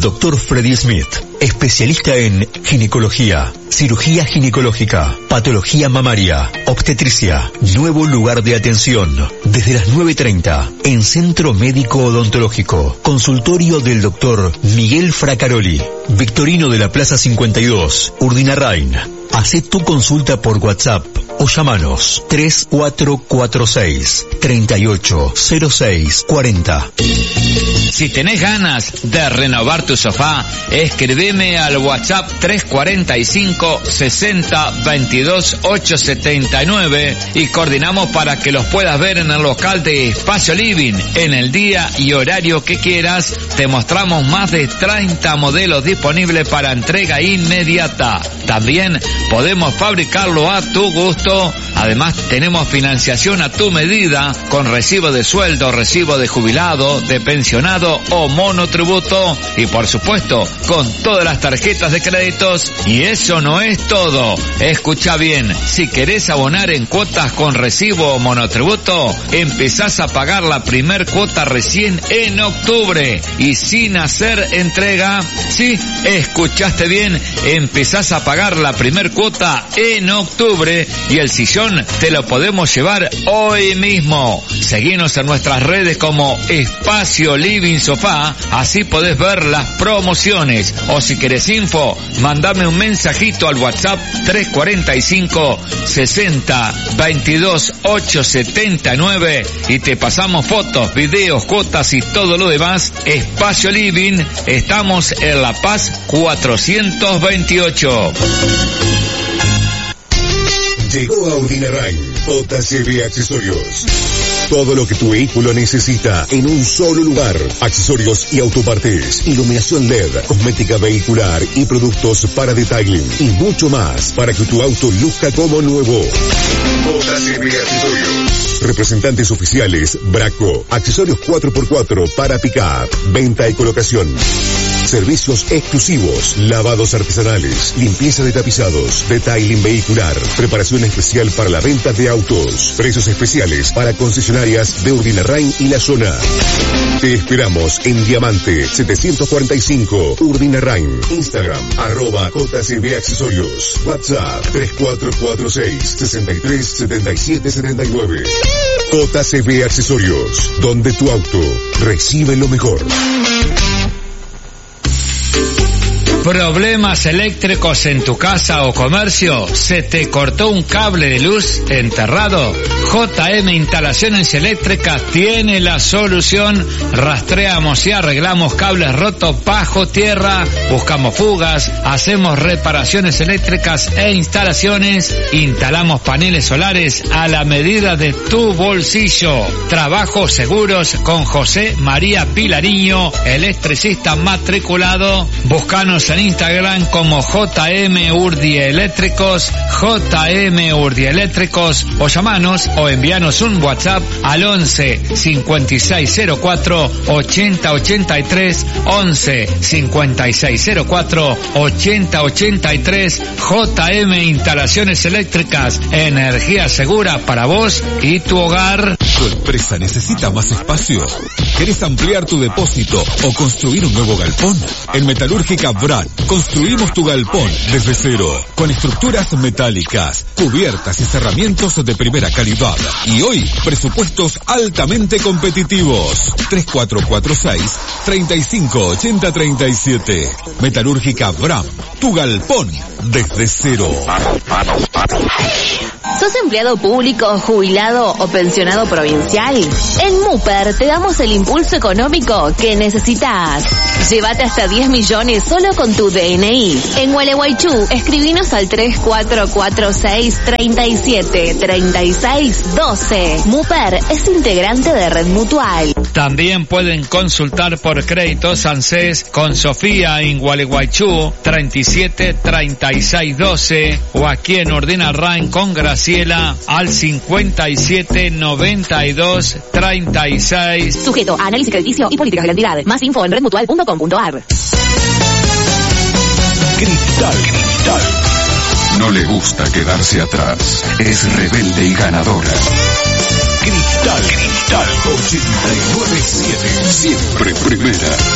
Dr. Freddy Smith, especialista en ginecología, cirugía ginecológica, patología mamaria, obstetricia. Nuevo lugar de atención, desde las 9:30, en Centro Médico Odontológico. Consultorio del Dr. Miguel Fracaroli, Victorino de la Plaza 52, Urdinarrain. Hacé tu consulta por WhatsApp o llamanos 3446-380640. Si tenés ganas de renovar tu sofá, escríbeme al WhatsApp 345-6022-879 y coordinamos para que los puedas ver en el local de Espacio Living. En el día y horario que quieras, te mostramos más de 30 modelos disponibles para entrega inmediata. También podemos fabricarlo a tu gusto. Además, tenemos financiación a tu medida con recibo de sueldo, recibo de jubilado, de pensionado o monotributo y, por supuesto, con todas las tarjetas de créditos. Y eso no es todo. Escucha bien, si querés abonar en cuotas con recibo o monotributo, empezás a pagar la primer cuota recién en octubre y sin hacer entrega. Sí, escuchaste bien, empezás a pagar la primer cuota en octubre y el sillón te lo podemos llevar hoy mismo. Seguinos en nuestras redes como Espacio Living Sofá, así podés ver las promociones. O si querés info, mandame un mensajito al WhatsApp 345-6022-879 y te pasamos fotos, videos, cuotas y todo lo demás. Espacio Living, estamos en La Paz 428. Llegó a Urdinarrain JCB Accesorios. Todo lo que tu vehículo necesita en un solo lugar. Accesorios y autopartes, iluminación LED, cosmética vehicular y productos para detailing y mucho más para que tu auto luzca como nuevo. JCB Accesorios. Representantes oficiales Braco. Accesorios 4x4 para pick-up, venta y colocación. Servicios exclusivos, lavados artesanales, limpieza de tapizados, detailing vehicular, preparación especial para la venta de autos, precios especiales para concesionarias de Urdinarrain y la zona. Te esperamos en Diamante 745, Urdinarrain, Instagram, @JCB Accesorios, WhatsApp 3446-637779. JCB Accesorios, donde tu auto recibe lo mejor. ¿Problemas eléctricos en tu casa o comercio? ¿Se te cortó un cable de luz enterrado? JM Instalaciones Eléctricas tiene la solución. Rastreamos y arreglamos cables rotos bajo tierra, buscamos fugas, hacemos reparaciones eléctricas e instalaciones, instalamos paneles solares a la medida de tu bolsillo. Trabajos seguros con José María Pilariño, electricista matriculado. Búscanos en Instagram como JM Urdi Eléctricos, JM Urdi Eléctricos, o llamanos o envíanos un WhatsApp al 11 5604 8083, 11 5604 8083. JM Instalaciones Eléctricas, energía segura para vos y tu hogar. ¿Tu empresa necesita más espacio? ¿Querés ampliar tu depósito o construir un nuevo galpón? En Metalúrgica Brand construimos tu galpón desde cero, con estructuras metálicas, cubiertas y cerramientos de primera calidad. Y hoy, presupuestos altamente competitivos. 3446-358037. Metalúrgica Brand, tu galpón desde cero. ¿Sos empleado público, jubilado o pensionado provincial? En Muper te damos el impulso económico que necesitas. Llévate hasta 10 millones solo con tu DNI. En Gualeguaychú, escribinos al 3446-373612. Muper es integrante de Red Mutual. También pueden consultar por créditos ANSES con Sofía en Gualeguaychú 373612 o aquí en Urdinarrain con Graciela al 579236. Sujeto a análisis crediticio y políticas de la entidad. Más info en redmutual.com.ar. Cristal. No le gusta quedarse atrás. Es rebelde y ganadora. Cristal 89.7. Siempre primera.